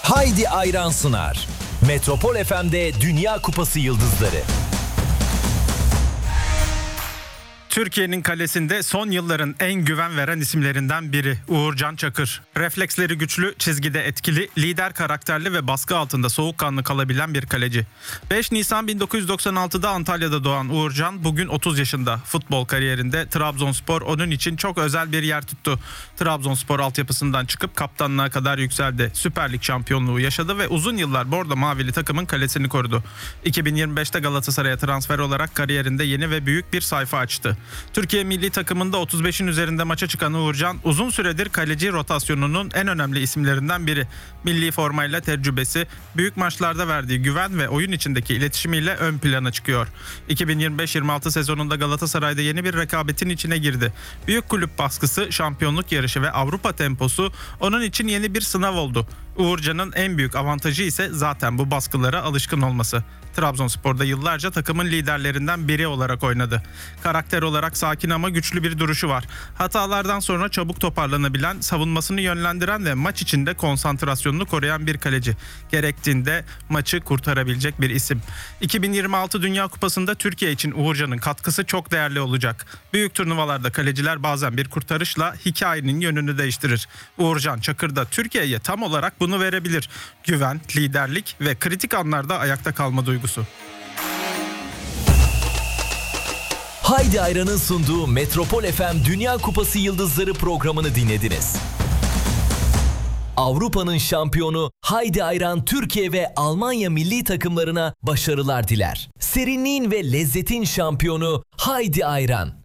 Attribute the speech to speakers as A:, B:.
A: Haydi Ayran sunar. Metropol FM'de Dünya Kupası Yıldızları.
B: Türkiye'nin kalesinde son yılların en güven veren isimlerinden biri Uğurcan Çakır. Refleksleri güçlü, çizgide etkili, lider karakterli ve baskı altında soğukkanlı kalabilen bir kaleci. 5 Nisan 1996'da Antalya'da doğan Uğurcan bugün 30 yaşında. Futbol kariyerinde Trabzonspor onun için çok özel bir yer tuttu. Trabzonspor altyapısından çıkıp kaptanlığa kadar yükseldi. Süper Lig şampiyonluğu yaşadı ve uzun yıllar Bordo Mavili takımın kalesini korudu. 2025'te Galatasaray'a transfer olarak kariyerinde yeni ve büyük bir sayfa açtı. Türkiye milli takımında 35'in üzerinde maça çıkan Uğurcan uzun süredir kaleci rotasyonunun en önemli isimlerinden biri. Milli formayla tecrübesi, büyük maçlarda verdiği güven ve oyun içindeki iletişimiyle ön plana çıkıyor. 2025-26 sezonunda Galatasaray'da yeni bir rekabetin içine girdi. Büyük kulüp baskısı, şampiyonluk yarışı ve Avrupa temposu onun için yeni bir sınav oldu. Uğurcan'ın en büyük avantajı ise zaten bu baskılara alışkın olması. Trabzonspor'da yıllarca takımın liderlerinden biri olarak oynadı. Karakter olarak sakin ama güçlü bir duruşu var. Hatalardan sonra çabuk toparlanabilen, savunmasını yönlendiren ve maç içinde konsantrasyonunu koruyan bir kaleci. Gerektiğinde maçı kurtarabilecek bir isim. 2026 Dünya Kupası'nda Türkiye için Uğurcan'ın katkısı çok değerli olacak. Büyük turnuvalarda kaleciler bazen bir kurtarışla hikayenin yönünü değiştirir. Uğurcan Çakır da Türkiye'ye tam olarak bunu verebilir. Güven, liderlik ve kritik anlarda ayakta kalma duygusu.
A: Haydi Ayran'ın sunduğu Metropol FM Dünya Kupası Yıldızları programını dinlediniz. Avrupa'nın şampiyonu Haydi Ayran Türkiye ve Almanya milli takımlarına başarılar diler. Serinliğin ve lezzetin şampiyonu Haydi Ayran.